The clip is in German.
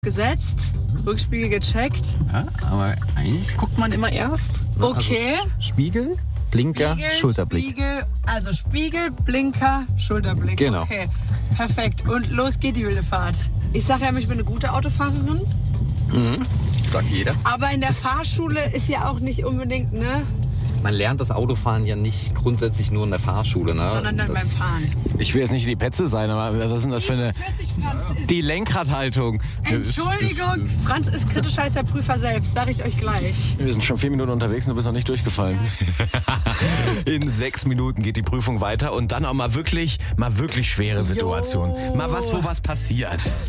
gesetzt, Rückspiegel gecheckt. Ja, aber eigentlich guckt man immer erst. Ne? Okay. Also Spiegel, Blinker, Schulterblick. Spiegel, Blinker, Schulterblick. Genau. Okay, perfekt. Und los geht die wilde Fahrt. Ich sage ja, ich bin eine gute Autofahrerin. Sagt jeder. Aber in der Fahrschule ist ja auch nicht unbedingt, ne? Man lernt das Autofahren ja nicht grundsätzlich nur in der Fahrschule, ne? Sondern dann beim Fahren. Ich will jetzt nicht die Petze sein, aber was ist denn das für eine... 40 Franz ist... Die Lenkradhaltung. Entschuldigung, Franz ist kritischer als der Prüfer selbst, sage ich euch gleich. Wir sind schon 4 Minuten unterwegs und du bist noch nicht durchgefallen. In 6 Minuten geht die Prüfung weiter und dann auch mal wirklich schwere Situationen. Mal was, wo was passiert.